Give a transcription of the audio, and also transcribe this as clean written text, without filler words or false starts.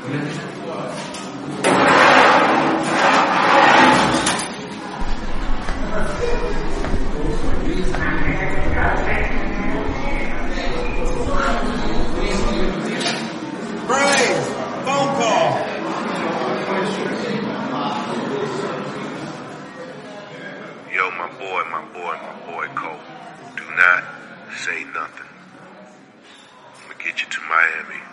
Yo, my boy Cole. Do not say nothing. I'm gonna get you to Miami.